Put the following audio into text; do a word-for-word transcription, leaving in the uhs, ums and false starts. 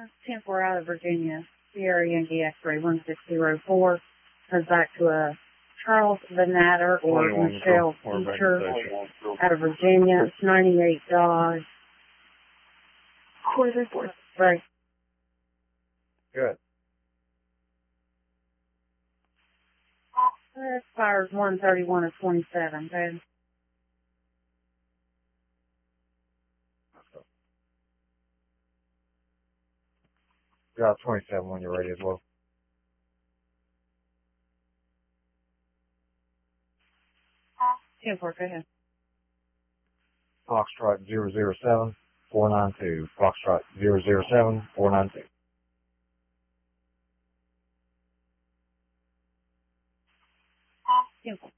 ten four out of Virginia, Sierra Yankee X-ray one six zero four, goes back to a Charles Vanatter or Michelle Teacher out of Virginia. It's ninety-eight Dodge. Quarter four. Right. Good. That expires one thirty-one of twenty-seven, okay? Got twenty-seven when you're ready as well. ten four, go ahead. Foxtrot zero zero seven four nine two. Foxtrot zero zero seven four nine two. ten four.